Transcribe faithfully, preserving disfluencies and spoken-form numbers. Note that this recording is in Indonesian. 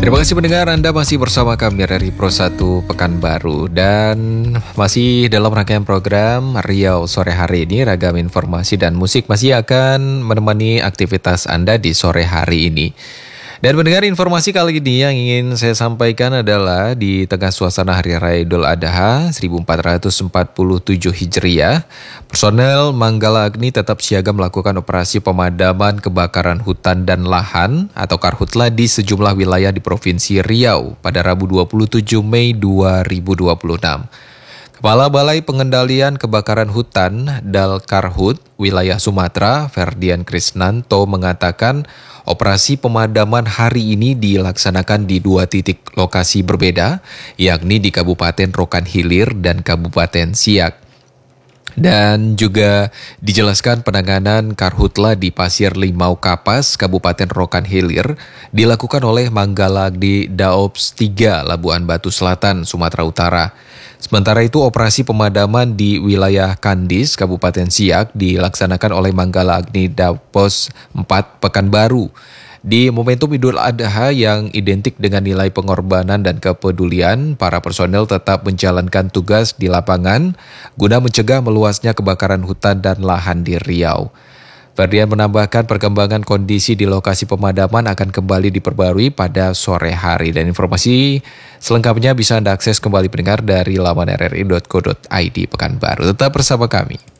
Terima kasih pendengar, Anda masih bersama kami dari Pro satu Pekanbaru dan masih dalam rangkaian program Riau Sore Hari ini. Ragam informasi dan musik masih akan menemani aktivitas Anda di sore hari ini. Dan mendengar informasi kali ini yang ingin saya sampaikan adalah di tengah suasana Hari Raya Idul Adha seribu empat ratus empat puluh tujuh Hijriah, personel Manggala Agni tetap siaga melakukan operasi pemadaman kebakaran hutan dan lahan atau Karhutla di sejumlah wilayah di Provinsi Riau pada Rabu dua puluh tujuh Mei dua ribu dua puluh enam. Kepala Balai Pengendalian Kebakaran Hutan Dalkarhut wilayah Sumatera, Ferdian Krisnanto mengatakan operasi pemadaman hari ini dilaksanakan di dua titik lokasi berbeda, yakni di Kabupaten Rokan Hilir dan Kabupaten Siak. Dan juga dijelaskan penanganan Karhutla di Pasir Limau Kapas, Kabupaten Rokan Hilir, dilakukan oleh Manggala Agni Daops tiga Labuan Batu Selatan, Sumatera Utara. Sementara itu operasi pemadaman di wilayah Kandis, Kabupaten Siak dilaksanakan oleh Manggala Agni Daops empat Pekanbaru. Di momentum Idul Adha yang identik dengan nilai pengorbanan dan kepedulian, para personel tetap menjalankan tugas di lapangan guna mencegah meluasnya kebakaran hutan dan lahan di Riau. Ferdian menambahkan perkembangan kondisi di lokasi pemadaman akan kembali diperbarui pada sore hari. Dan informasi selengkapnya bisa Anda akses kembali pendengar dari laman r r i dot co dot i d Pekanbaru. Tetap bersama kami.